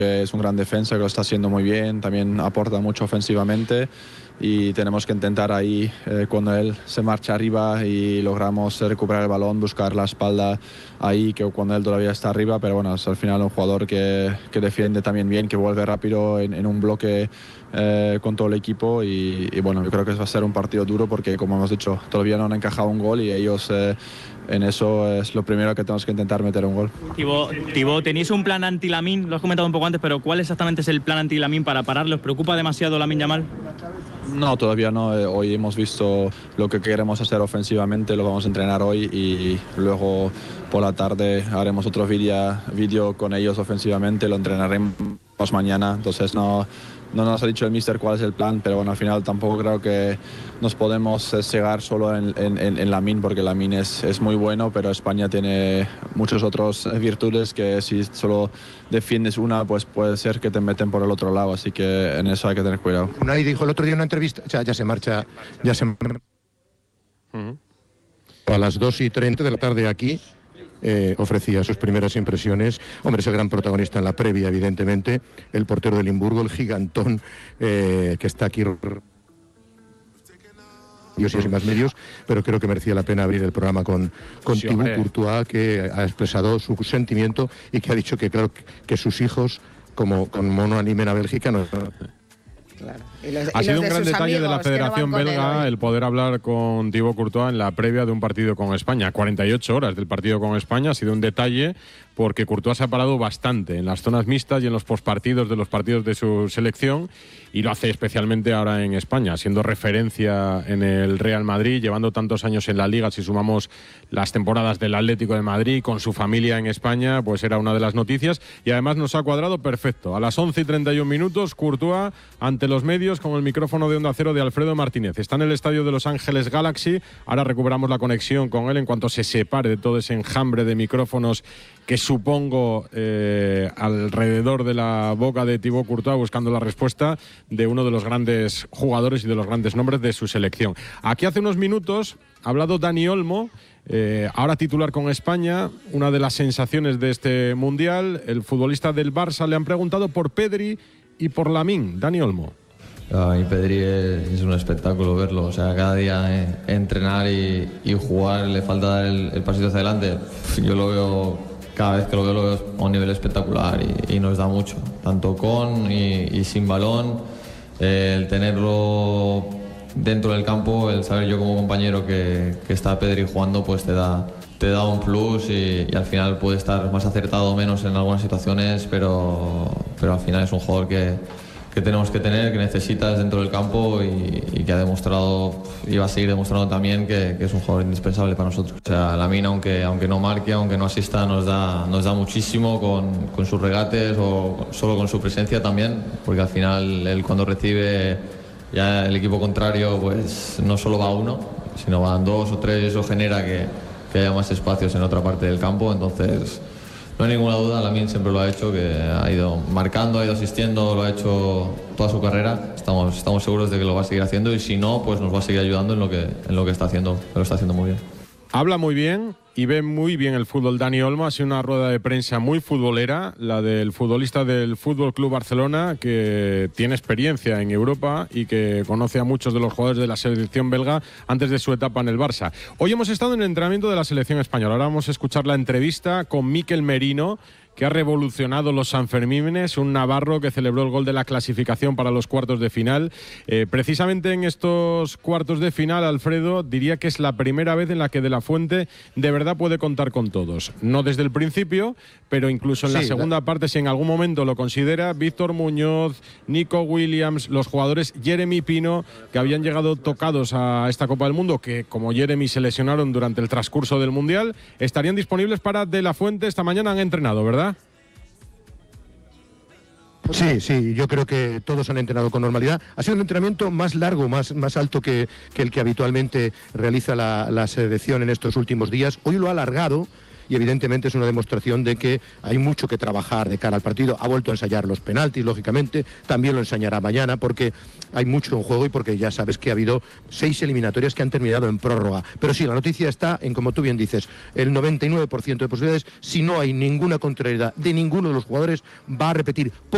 Es un gran defensa que lo está haciendo muy bien, también aporta mucho ofensivamente y tenemos que intentar ahí, cuando él se marcha arriba y logramos recuperar el balón, buscar la espalda ahí, que cuando él todavía está arriba, pero bueno, es al final un jugador que defiende también bien, que vuelve rápido en un bloque con todo el equipo y bueno, yo creo que va a ser un partido duro porque, como hemos dicho, todavía no han encajado un gol y ellos en eso es lo primero que tenemos que intentar meter un gol. Thibaut, tenéis un plan anti-Lamine, lo has comentado un poco antes, pero ¿cuál exactamente es el plan anti-Lamine para pararlo? ¿Os preocupa demasiado Lamine Yamal? No, todavía no. Hoy hemos visto lo que queremos hacer ofensivamente, lo vamos a entrenar hoy y luego por la tarde haremos otro vídeo con ellos ofensivamente, lo entrenaremos mañana. Entonces no nos ha dicho el míster cuál es el plan, pero bueno, al final tampoco creo que nos podemos cegar solo en Lamine, porque Lamine es muy bueno, pero España tiene muchas otras virtudes que si solo defiendes una, pues puede ser que te meten por el otro lado, así que en eso hay que tener cuidado. Unai dijo el otro día en una entrevista, ya se marcha, a las 2:30 de la tarde aquí. Ofrecía sus primeras impresiones. Hombre, es el gran protagonista en la previa, evidentemente, el portero del Limburgo, el gigantón que está aquí y más medios, pero creo que merecía la pena abrir el programa con Thibaut Courtois, que ha expresado su sentimiento y que ha dicho que claro que sus hijos, como no animen a Bélgica, no. Claro. Ha sido un gran detalle de la Federación Belga el poder hablar con Thibaut Courtois en la previa de un partido con España. 48 horas del partido con España ha sido un detalle porque Courtois se ha parado bastante en las zonas mixtas y en los postpartidos de los partidos de su selección y lo hace especialmente ahora en España, siendo referencia en el Real Madrid, llevando tantos años en la Liga, si sumamos las temporadas del Atlético de Madrid, con su familia en España, pues era una de las noticias y además nos ha cuadrado perfecto. A las 11:31, Courtois ante los medios con el micrófono de Onda Cero de Alfredo Martínez. Está en el estadio de Los Ángeles Galaxy, ahora recuperamos la conexión con él en cuanto se separe de todo ese enjambre de micrófonos que supongo alrededor de la boca de Thibaut Courtois, buscando la respuesta de uno de los grandes jugadores y de los grandes nombres de su selección. Aquí hace unos minutos ha hablado Dani Olmo, ahora titular con España, una de las sensaciones de este Mundial. El futbolista del Barça le han preguntado por Pedri y por Lamine. Dani Olmo. Y Pedri es un espectáculo verlo, o sea, cada día entrenar y jugar le falta dar el pasito hacia adelante. Yo lo veo, cada vez que lo veo a un nivel espectacular y nos da mucho, tanto con y sin balón. El tenerlo dentro del campo, el saber yo como compañero que está Pedri jugando, pues te da un plus y al final puede estar más acertado o menos en algunas situaciones, pero al final es un jugador que tenemos que tener, que necesitas dentro del campo y que ha demostrado y va a seguir demostrando también que es un jugador indispensable para nosotros. O sea, Lamine, aunque no marque, aunque no asista, nos da muchísimo con sus regates o solo con su presencia también, porque al final él cuando recibe ya el equipo contrario, pues no solo va uno, sino van dos o tres y eso genera que haya más espacios en otra parte del campo, entonces no hay ninguna duda, Lamine siempre lo ha hecho, que ha ido marcando, ha ido asistiendo, lo ha hecho toda su carrera. Estamos seguros de que lo va a seguir haciendo y si no, pues nos va a seguir ayudando en lo que está haciendo, que lo está haciendo muy bien. Habla muy bien y ve muy bien el fútbol Dani Olmo. Ha sido una rueda de prensa muy futbolera, la del futbolista del Fútbol Club Barcelona, que tiene experiencia en Europa y que conoce a muchos de los jugadores de la selección belga antes de su etapa en el Barça. Hoy hemos estado en el entrenamiento de la selección española. Ahora vamos a escuchar la entrevista con Mikel Merino, que ha revolucionado los Sanfermines, un navarro que celebró el gol de la clasificación para los cuartos de final. Precisamente en estos cuartos de final, Alfredo, diría que es la primera vez en la que De la Fuente de verdad puede contar con todos. No desde el principio, pero incluso en la segunda parte, si en algún momento lo considera, Víctor Muñoz, Nico Williams, los jugadores Jeremy Pino, que habían llegado tocados a esta Copa del Mundo, que como Jeremy se lesionaron durante el transcurso del Mundial, estarían disponibles para De la Fuente. Esta mañana han entrenado, ¿verdad? Sí, yo creo que todos han entrenado con normalidad. Ha sido un entrenamiento más largo, más alto que el que habitualmente realiza la selección en estos últimos días. Hoy lo ha alargado y evidentemente es una demostración de que hay mucho que trabajar de cara al partido. Ha vuelto a ensayar los penaltis, lógicamente, también lo ensayará mañana porque hay mucho en juego y porque ya sabes que ha habido 6 eliminatorias que han terminado en prórroga. Pero sí, la noticia está en, como tú bien dices, el 99% de posibilidades, si no hay ninguna contrariedad de ninguno de los jugadores, va a repetir